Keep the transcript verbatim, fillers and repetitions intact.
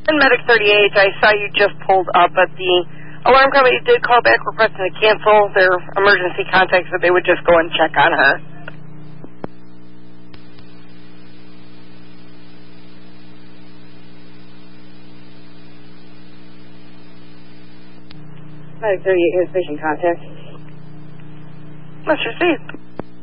And Medic thirty-eight, I saw you just pulled up, but the alarm company did call back requesting to cancel their emergency contact, so they would just go and check on her. Medic thirty-eight, here's patient contact. Let's receive.